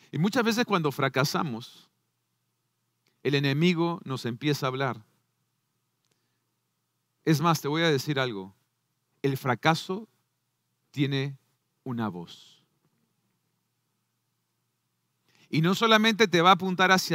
Y muchas veces cuando fracasamos, el enemigo nos empieza a hablar. Es más, te voy a decir algo. El fracaso tiene una voz. Y no solamente te va a apuntar hacia